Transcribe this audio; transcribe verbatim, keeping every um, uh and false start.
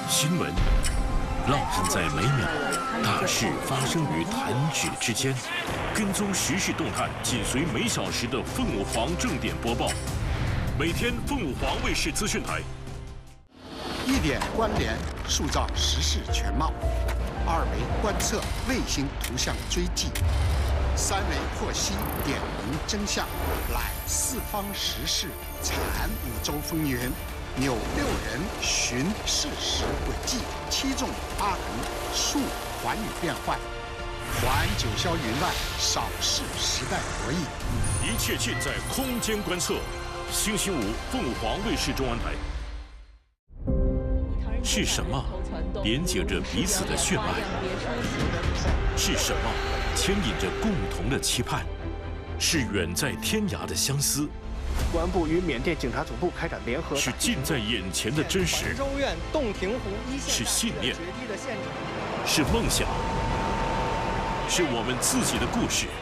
新闻浪漫在每秒，大事发生于弹指之间。跟踪时事动态，紧随每小时的凤舞凰正点播报。每天凤舞凰卫视资讯台。 一点关联，塑造时事全貌；二维观测，卫星图像追迹；三维获悉，点明真相。览四方时事，产五洲风云。 扭六人寻事实轨迹，七纵八横述寰宇变幻，还九霄云外，扫视时代博弈。 一切尽在空间观测。星期五，凤舞凰卫视中文台。是什么连接着彼此的血脉？是什么牵引着共同的期盼？是远在天涯的相思。 公安部与缅甸警察总部开展联合， 是近在眼前的真实， 州院洞庭湖一线是信念，是梦想，是我们自己的故事。